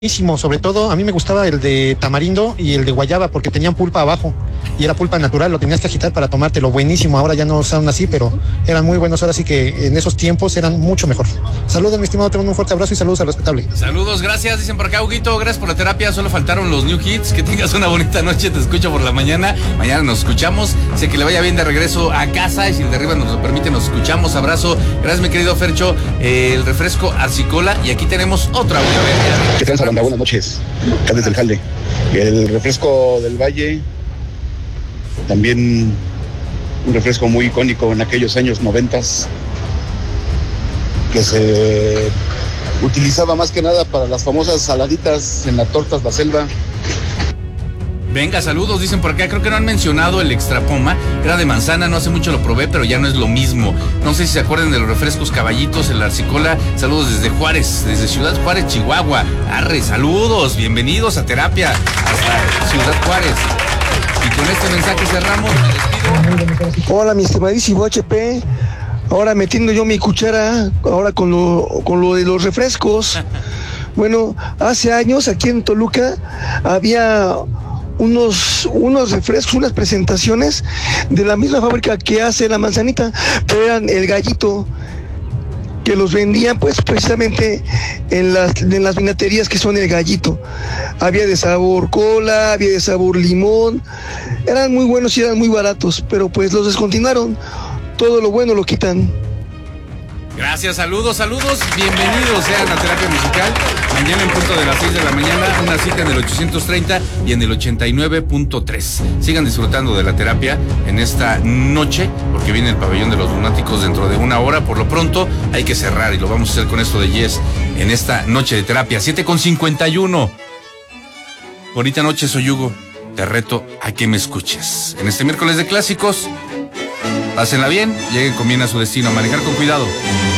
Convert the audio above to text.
buenísimo, sobre todo a mí me gustaba el de tamarindo y el de guayaba porque tenían pulpa abajo y era pulpa natural, lo tenías que agitar para tomártelo, buenísimo. Ahora ya no son así, pero eran muy buenos. Ahora sí que en esos tiempos eran mucho mejor. Saludos, mi estimado, te mando un fuerte abrazo y saludos al respetable. Saludos, gracias, dicen por acá, Huguito, gracias por la terapia, solo faltaron los new hits, que tengas una bonita noche, te escucho por la mañana nos escuchamos, sé que le vaya bien de regreso a casa y si el de arriba nos lo permite nos escuchamos, abrazo, gracias mi querido Fercho, el refresco Arcicola y aquí tenemos otra. ¿Qué tal, Saranda? Buenas noches, acá desde el Jale. El refresco del Valle, también un refresco muy icónico en aquellos años 90s, que se utilizaba más que nada para las famosas saladitas en las tortas La Selva. Venga, saludos, dicen por acá, creo que no han mencionado el Extra Poma, era de manzana, no hace mucho lo probé, pero ya no es lo mismo. No sé si se acuerdan de los refrescos Caballitos, el Arcicola, saludos desde Juárez, desde Ciudad Juárez, Chihuahua. Arre, saludos, bienvenidos a terapia, hasta Ciudad Juárez. Y con este mensaje cerramos, me despido. Hola, mi estimadísimo HP, ahora metiendo yo mi cuchara, ahora con lo de los refrescos. Bueno, hace años aquí en Toluca había unos refrescos, unas presentaciones de la misma fábrica que hace la manzanita, pero eran el Gallito, que los vendían pues precisamente en las vinaterías que son el Gallito. Había de sabor cola, había de sabor limón, eran muy buenos y eran muy baratos, pero pues los descontinuaron, todo lo bueno lo quitan. Gracias, saludos, bienvenidos sean a Terapia Musical. Mañana en punto de las 6 de la mañana, una cita en el 830 y en el 89.3. Sigan disfrutando de la terapia en esta noche, porque viene el Pabellón de los Lunáticos dentro de una hora. Por lo pronto hay que cerrar y lo vamos a hacer con esto de Yes en esta noche de terapia, 7:51. Bonita noche, soy Hugo. Te reto a que me escuches. En este miércoles de clásicos, pásenla bien, lleguen con bien a su destino, a manejar con cuidado.